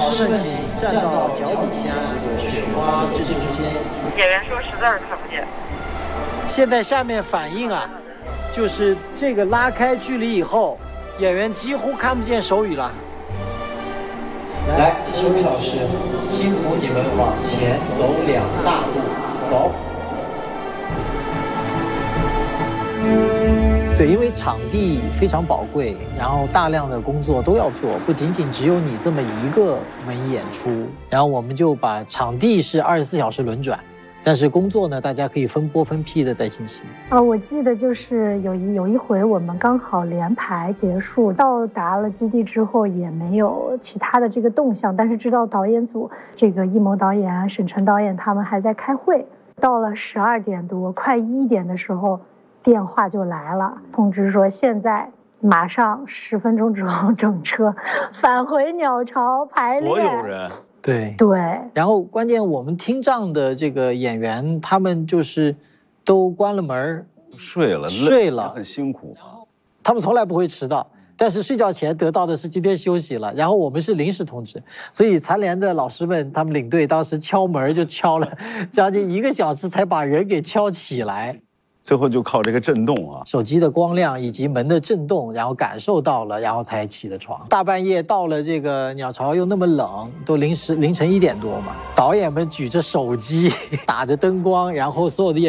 师们请站到脚底下这个雪花正中间。 演员说实在是看不见。 现在下面反应啊，就是这个拉开距离以后，演员几乎看不见手语了。来，手语老师，辛苦你们往前走2大步，走。 对，因为场地非常宝贵，然后大量的工作都要做，不仅仅只有你这么一个门演出，然后我们就把场地是24小时轮转，但是工作呢，大家可以分波分批的在进行。 我记得就是有一回我们刚好连排结束，到达了基地之后也没有其他的这个动向，但是知道导演组这个艺谋导演啊、沈晨导演他们还在开会。到了12点多，快1点的时候。电话就来了，通知说现在马上10分钟之后整车返回鸟巢排练。 所有人， 对， 然后关键我们听障的这个演员，他们就是都关了门睡了，很辛苦。 他们从来不会迟到，但是睡觉前得到的是今天休息了，然后我们是临时通知，所以残联的老师们，他们领队当时敲门就敲了将近1个小时才把人给敲起来。 最后就靠这个震动啊， 手机的光亮以及门的震动，然后感受到了，然后才起的床。大半夜到了这个鸟巢又那么冷，都凌晨1点多嘛，导演们举着手机，打着灯光，然后所有的演员